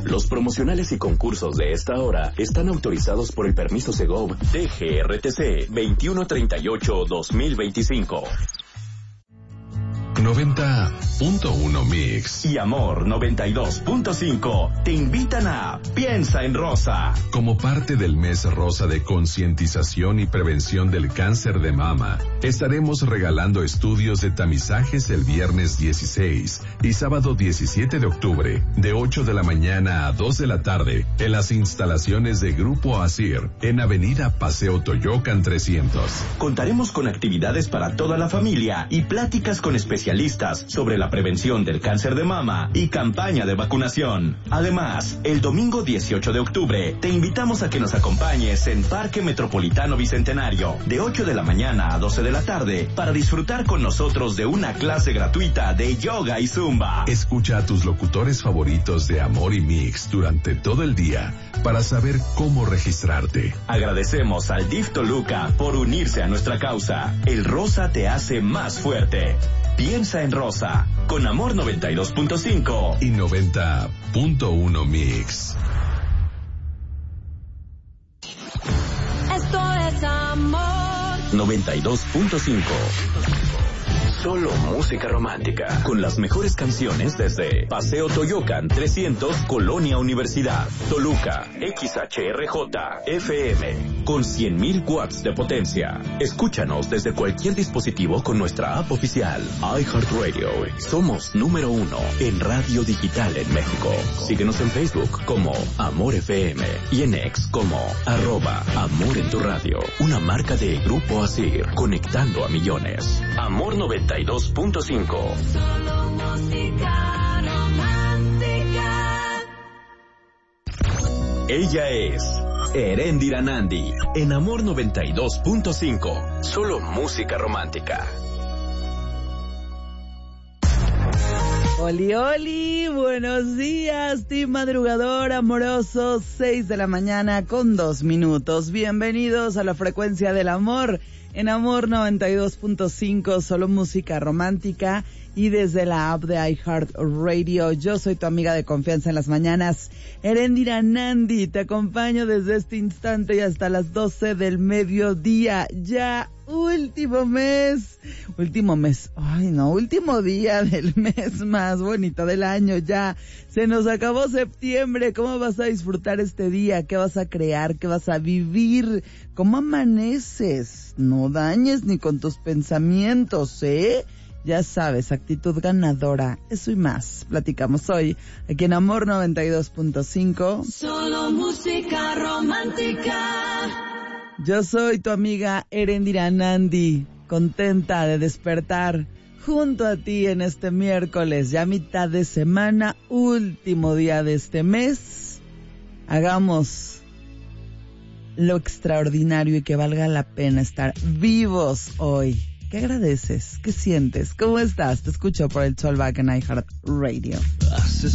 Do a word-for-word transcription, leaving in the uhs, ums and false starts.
Los promocionales y concursos de esta hora están autorizados por el permiso Segov D G R T C veintiuno treinta y ocho dos mil veinticinco. noventa punto uno Mix y Amor noventa y dos punto cinco te invitan a Piensa en Rosa. Como parte del mes rosa de concientización y prevención del cáncer de mama, estaremos regalando estudios de tamizajes el viernes dieciséis y sábado diecisiete de octubre, de ocho de la mañana a dos de la tarde, en las instalaciones de Grupo Asir, en Avenida Paseo Toyocan trescientos. Contaremos con actividades para toda la familia y pláticas con especialistas sobre la prevención del cáncer de mama y campaña de vacunación. Además, el domingo dieciocho de octubre te invitamos a que nos acompañes en Parque Metropolitano Bicentenario de ocho de la mañana a doce de la tarde para disfrutar con nosotros de una clase gratuita de yoga y zumba. Escucha a tus locutores favoritos de Amor y Mix durante todo el día para saber cómo registrarte. Agradecemos al D I F Toluca por unirse a nuestra causa. El rosa te hace más fuerte. Piensa en Rosa, con Amor noventa y dos punto cinco y noventa punto uno Mix. Esto es Amor noventa y dos punto cinco. Solo música romántica, con las mejores canciones desde Paseo Toyocan trescientos, Colonia Universidad, Toluca, X H R J, F M, con cien mil watts de potencia. Escúchanos desde cualquier dispositivo con nuestra app oficial, iHeartRadio. Somos número uno en radio digital en México. Síguenos en Facebook como Amor F M y en X como arroba Amor en tu radio. Una marca de Grupo Asir, conectando a millones. Amor noventa y dos punto cinco. Solo música romántica. Ella es Erendira Nandi en Amor noventa y dos punto cinco. Solo música romántica. Oli, oli, buenos días, team madrugador amoroso, seis de la mañana con dos minutos. Bienvenidos a la frecuencia del amor. En Amor noventa y dos punto cinco, solo música romántica y desde la app de iHeartRadio. Yo soy tu amiga de confianza en las mañanas, Erendira Nandi. Te acompaño desde este instante y hasta las doce del mediodía. Ya último mes, último mes, ay no, último día del mes más bonito del año. Ya se nos acabó septiembre. ¿Cómo vas a disfrutar este día? ¿Qué vas a crear? ¿Qué vas a vivir? ¿Cómo amaneces? No dañes ni con tus pensamientos, ¿eh? Ya sabes, actitud ganadora, eso y más. Platicamos hoy aquí en Amor noventa y dos punto cinco. Solo música romántica. Yo soy tu amiga Erendira Nandi, contenta de despertar junto a ti en este miércoles, ya mitad de semana, último día de este mes. Hagamos lo extraordinario y que valga la pena estar vivos hoy. ¿Qué agradeces? ¿Qué sientes? ¿Cómo estás? Te escucho por el Soulback en iHeartRadio.